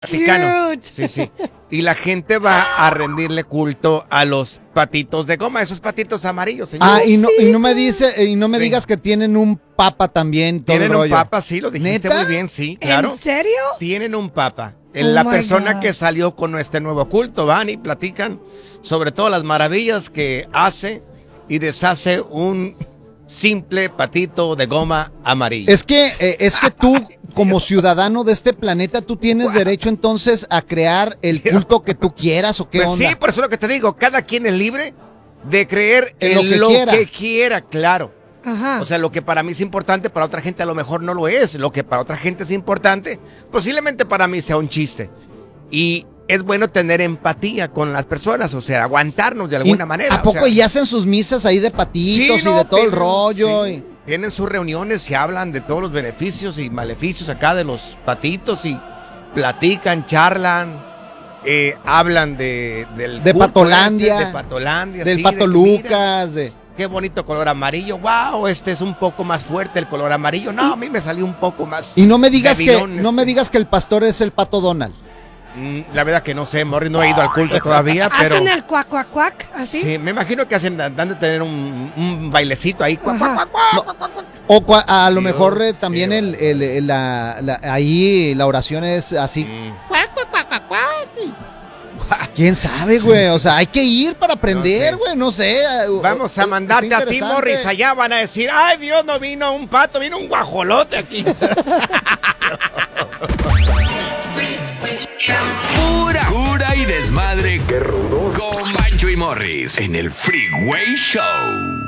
Vaticano. Cute. Sí, sí. Y la gente va a rendirle culto a los patitos de goma, esos patitos amarillos, señor. Y no me Sí. digas que tienen un papa también, todo el Tienen un rollo. papa, sí, lo dijiste ¿Neta? muy bien, sí, claro. ¿En serio? Tienen un papa. Oh La my persona God. que salió con este nuevo culto van y platican sobre todas las maravillas que hace y deshace un simple patito de goma amarillo. Es que tú, como ciudadano de este planeta, tú tienes derecho entonces a crear el culto que tú quieras o qué Pues onda. sí, por eso es lo que te digo, cada quien es libre de creer En en lo que que quiera. quiera, claro. Ajá. O sea, lo que para mí es importante, para otra gente a lo mejor no lo es. Lo que para otra gente es importante, posiblemente para mí sea un chiste. Y es bueno tener empatía con las personas, o sea, aguantarnos de alguna manera. ¿A poco o sea, y hacen sus misas ahí de patitos sí, no, y de todo el tienen- rollo? sí, tienen sus reuniones y hablan de todos los beneficios y maleficios acá de los patitos y platican, charlan. Hablan del De culto Patolandia, de Patolandia, del sí, Pato de que mira, Lucas, de... qué bonito color amarillo. Wow, este es un poco más fuerte el color amarillo. No, a mí me salió un poco más. Y no me digas debilón, no me digas que el pastor es el Pato Donald. La verdad que no sé, Morris, no he ido al culto todavía, pero ¿Hacen el cuac, cuac, cuac? ¿Así? sí, me imagino que dan de tener un bailecito ahí. Cuac, cuac, Ajá. cuac, cuac. O a lo Dios, mejor también Dios. ahí la oración es así. Mm. ¿Quién sabe, güey? O sea, hay que ir para aprender, sé. güey, no sé. Vamos a Es mandarte a ti, interesante. Morris. Allá van a decir, ay, Dios, no vino un pato, vino un guajolote aquí. Pura cura y desmadre. ¡Qué rudos! Con Bancho y Morris en el Freeway Show.